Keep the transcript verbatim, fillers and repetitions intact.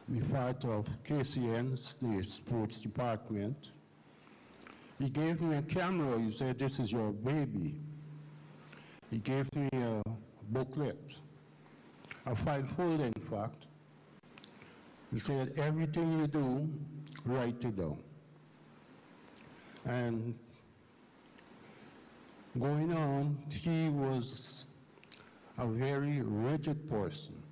the part of K C N, the sports department. He gave me a camera. He said, "This is your baby." He gave me a booklet, a file folder, in fact. He said, "Everything you do, write it down." And going on, he was a very rigid person.